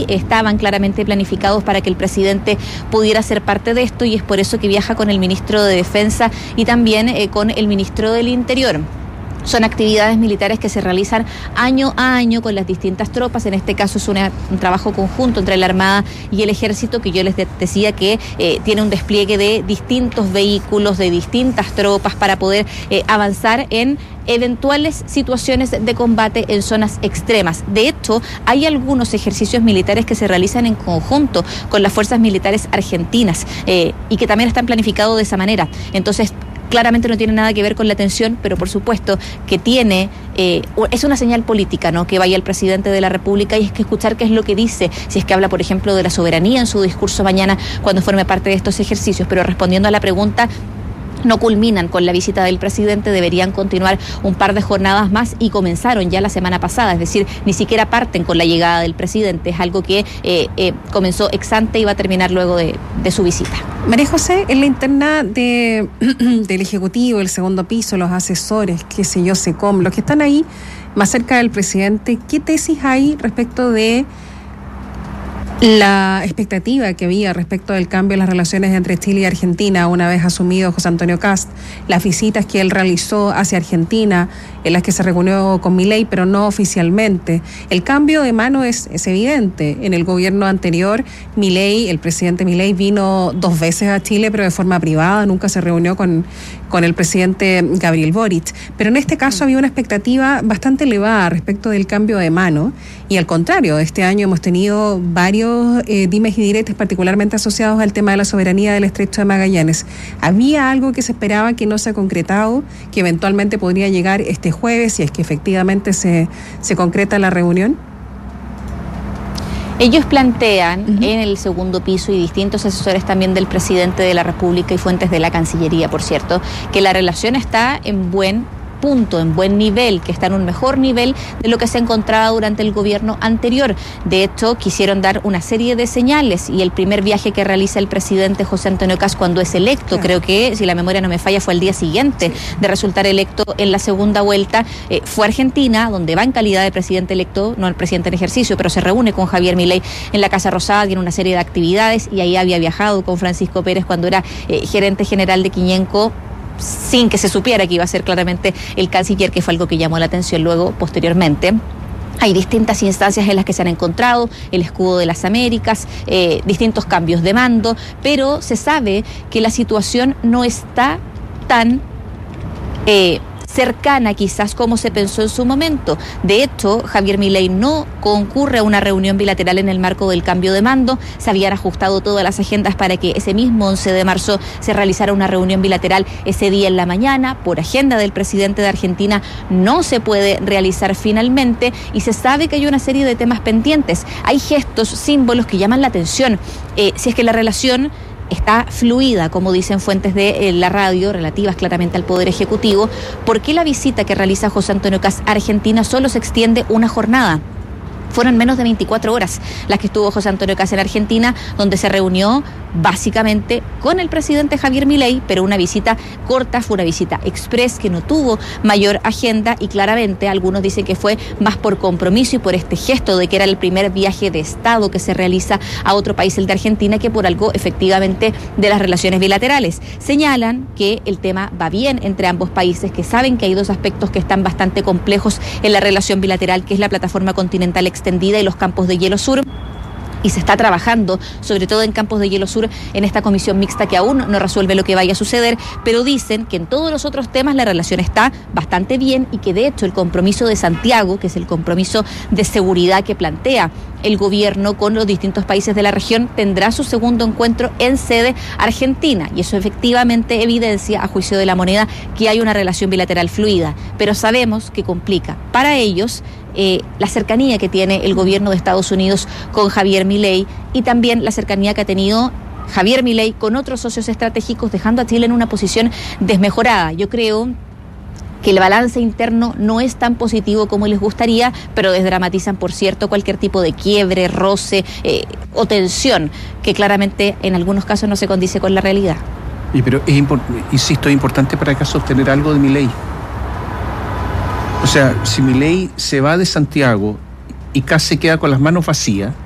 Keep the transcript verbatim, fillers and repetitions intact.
sí estaban claramente planificados para que el presidente pudiera ser parte de esto, y es por eso que viaja con el ministro de Defensa y también eh, con el ministro del Interior. Son actividades militares que se realizan año a año con las distintas tropas. En este caso es una, un trabajo conjunto entre la Armada y el Ejército, que yo les de, decía que eh, tiene un despliegue de distintos vehículos, de distintas tropas para poder eh, avanzar en eventuales situaciones de combate en zonas extremas. De hecho, hay algunos ejercicios militares que se realizan en conjunto con las fuerzas militares argentinas eh, y que también están planificados de esa manera. Entonces, claramente no tiene nada que ver con la tensión, pero por supuesto que tiene, eh, es una señal política, ¿no?, que vaya el presidente de la República, y es que escuchar qué es lo que dice, si es que habla, por ejemplo, de la soberanía en su discurso mañana cuando forme parte de estos ejercicios. Pero respondiendo a la pregunta, no culminan con la visita del presidente, deberían continuar un par de jornadas más y comenzaron ya la semana pasada, es decir, ni siquiera parten con la llegada del presidente, es algo que eh, eh, comenzó ex ante y va a terminar luego de, de su visita. María José, en la interna de, del Ejecutivo, el segundo piso, los asesores, qué sé yo, SECOM, los que están ahí más cerca del presidente, ¿qué tesis hay respecto de la expectativa que había respecto del cambio en las relaciones entre Chile y Argentina una vez asumido José Antonio Kast, las visitas que él realizó hacia Argentina, en las que se reunió con Milei, pero no oficialmente? El cambio de mano es, es evidente. En el gobierno anterior, Milei, el presidente Milei, vino dos veces a Chile, pero de forma privada, nunca se reunió con, con el presidente Gabriel Boric. Pero en este caso había una expectativa bastante elevada respecto del cambio de mano, y al contrario, este año hemos tenido varios Eh, dimes y diretes, particularmente asociados al tema de la soberanía del Estrecho de Magallanes. ¿Había algo que se esperaba que no se ha concretado, que eventualmente podría llegar este jueves, si es que efectivamente se, se concreta la reunión? Ellos plantean uh-huh. en el segundo piso, y distintos asesores también del presidente de la República y fuentes de la Cancillería, por cierto, que la relación está en buen punto, en buen nivel, que está en un mejor nivel de lo que se encontraba durante el gobierno anterior. De hecho, quisieron dar una serie de señales, y el primer viaje que realiza el presidente José Antonio Kast cuando es electo, claro, creo que, si la memoria no me falla, fue al día siguiente sí. de resultar electo en la segunda vuelta, eh, fue a Argentina, donde va en calidad de presidente electo, no el presidente en ejercicio, pero se reúne con Javier Milei en la Casa Rosada, tiene una serie de actividades, y ahí había viajado con Francisco Pérez cuando era eh, gerente general de Quiñenco, sin que se supiera que iba a ser claramente el canciller, que fue algo que llamó la atención luego, posteriormente. Hay distintas instancias en las que se han encontrado, el escudo de las Américas, eh, distintos cambios de mando, pero se sabe que la situación no está tan Eh, cercana quizás como se pensó en su momento. De hecho, Javier Milei no concurre a una reunión bilateral en el marco del cambio de mando. Se habían ajustado todas las agendas para que ese mismo once de marzo se realizara una reunión bilateral ese día en la mañana. Por agenda del presidente de Argentina no se puede realizar finalmente, y se sabe que hay una serie de temas pendientes. Hay gestos, símbolos que llaman la atención. Eh, si es que la relación está fluida, como dicen fuentes de eh, la radio, relativas claramente al Poder Ejecutivo, ¿por qué la visita que realiza José Antonio Kast a Argentina solo se extiende una jornada? Fueron menos de veinticuatro horas las que estuvo José Antonio Kast en Argentina, donde se reunió básicamente con el presidente Javier Milei, pero una visita corta, fue una visita express que no tuvo mayor agenda, y claramente algunos dicen que fue más por compromiso y por este gesto de que era el primer viaje de Estado que se realiza a otro país, el de Argentina, que por algo efectivamente de las relaciones bilaterales. Señalan que el tema va bien entre ambos países, que saben que hay dos aspectos que están bastante complejos en la relación bilateral, que es la plataforma continental extendida y los campos de hielo sur, y se está trabajando, sobre todo en campos de hielo sur, en esta comisión mixta que aún no resuelve lo que vaya a suceder, pero dicen que en todos los otros temas la relación está bastante bien, y que de hecho el compromiso de Santiago, que es el compromiso de seguridad que plantea el gobierno con los distintos países de la región, tendrá su segundo encuentro en sede argentina, y eso efectivamente evidencia, a juicio de La Moneda, que hay una relación bilateral fluida, pero sabemos que complica para ellos Eh, la cercanía que tiene el gobierno de Estados Unidos con Javier Milei, y también la cercanía que ha tenido Javier Milei con otros socios estratégicos, dejando a Chile en una posición desmejorada. Yo creo que el balance interno no es tan positivo como les gustaría, pero desdramatizan, por cierto, cualquier tipo de quiebre, roce eh, o tensión, que claramente en algunos casos no se condice con la realidad. Y pero es import- insisto, es importante para acá sostener algo de Milei. O sea, si Milei se va de Santiago y Kast se queda con las manos vacías,